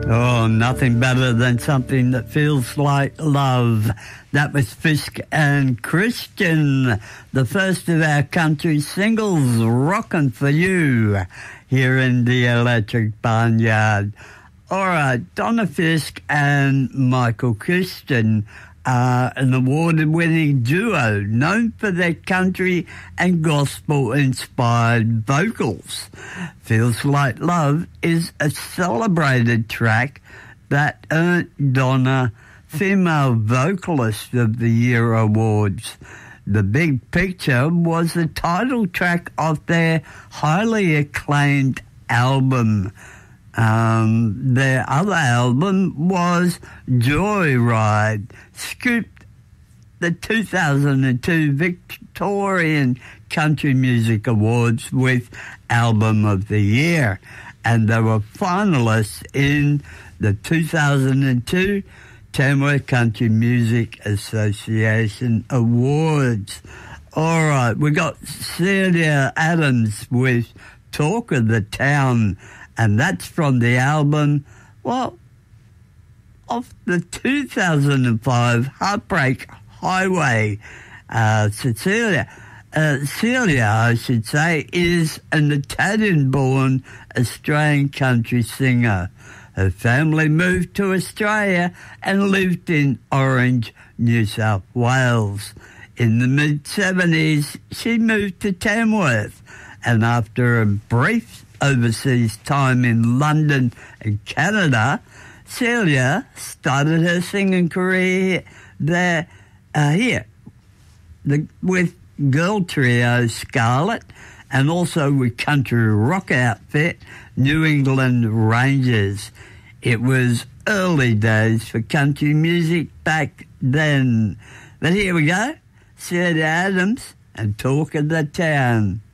Oh, nothing better than something that feels like love. That was Fisk and Christian, the first of our country singles, Rockin' For You, here in the Electric Barnyard. All right, Donna Fisk and Michael Christian are an award-winning duo known for their country and gospel-inspired vocals. Feels Like Love is a celebrated track that earned Donna Female Vocalist of the Year awards. The Big Picture was the title track of their highly acclaimed album. Their other album was Joyride, scooped the 2002 Victorian Country Music Awards with Album of the Year, and they were finalists in the 2002 Tamworth Country Music Association Awards. All right, we got Celia Adams with Talk of the Town, and that's from the album, well, of the 2005 Heartbreak Highway. Celia, I should say, is an Italian-born Australian country singer. Her family moved to Australia and lived in Orange, New South Wales. In the mid-70s, she moved to Tamworth, and after a brief overseas time in London and Canada, Celia started her singing career there, with girl trio Scarlet, and also with country rock outfit New England Rangers. It was early days for country music back then. But here we go, Celia Adams and Talk of the Town.